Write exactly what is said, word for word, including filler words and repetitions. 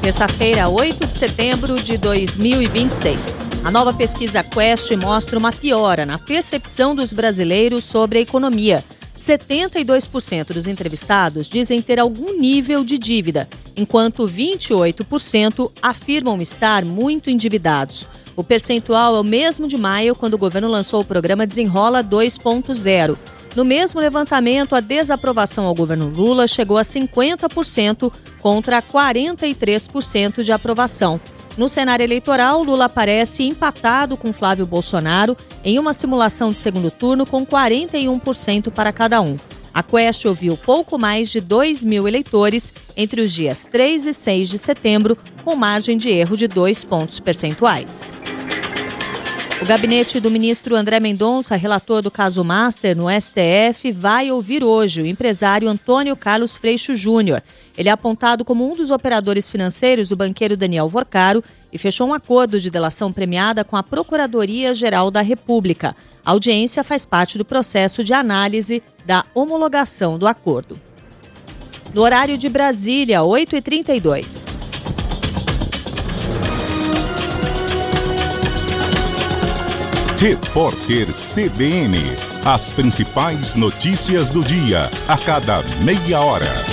Terça-feira, oito de setembro de dois mil e vinte e seis. A nova pesquisa Quest mostra uma piora na percepção dos brasileiros sobre a economia. setenta e dois por cento dos entrevistados dizem ter algum nível de dívida, enquanto vinte e oito por cento afirmam estar muito endividados. O percentual é o mesmo de maio, quando o governo lançou o programa Desenrola dois ponto zero. No mesmo levantamento, a desaprovação ao governo Lula chegou a cinquenta por cento contra quarenta e três por cento de aprovação. No cenário eleitoral, Lula aparece empatado com Flávio Bolsonaro em uma simulação de segundo turno com quarenta e um por cento para cada um. A Quest ouviu pouco mais de dois mil eleitores entre os dias três e seis de setembro, com margem de erro de dois pontos percentuais. O gabinete do ministro André Mendonça, relator do caso Master no S T F, vai ouvir hoje o empresário Antônio Carlos Freixo Júnior. Ele é apontado como um dos operadores financeiros do banqueiro Daniel Vorcaro e fechou um acordo de delação premiada com a Procuradoria-Geral da República. A audiência faz parte do processo de análise da homologação do acordo. No horário de Brasília, oito e trinta e dois. Repórter C B N. As principais notícias do dia, a cada meia hora.